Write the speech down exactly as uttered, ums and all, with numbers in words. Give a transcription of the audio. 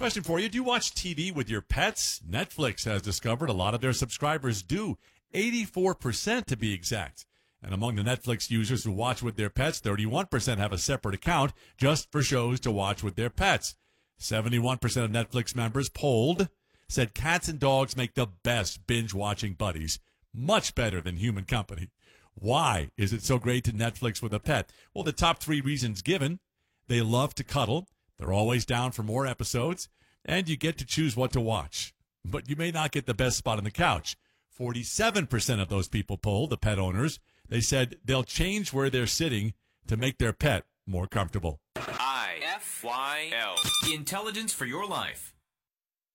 Question for you. Do you watch T V with your pets? Netflix has discovered a lot of their subscribers do. eighty-four percent to be exact. And among the Netflix users who watch with their pets, thirty-one percent have a separate account just for shows to watch with their pets. seventy-one percent of Netflix members polled said cats and dogs make the best binge-watching buddies, much better than human company. Why is it so great to Netflix with a pet? Well, the top three reasons given: they love to cuddle, they're always down for more episodes, and you get to choose what to watch. But you may not get the best spot on the couch. forty-seven percent of those people polled, the pet owners, they said they'll change where they're sitting to make their pet more comfortable. I F Y L. Intelligence for your life.